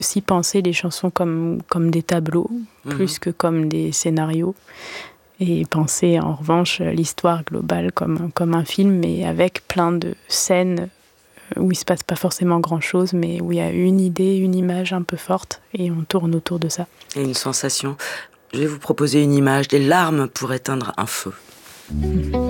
aussi penser les chansons comme des tableaux, plus que comme des scénarios. Et penser en revanche l'histoire globale comme un film, mais avec plein de scènes où il ne se passe pas forcément grand-chose, mais où il y a une idée, une image un peu forte, et on tourne autour de ça. Et une sensation. Je vais vous proposer une image, des larmes pour éteindre un feu.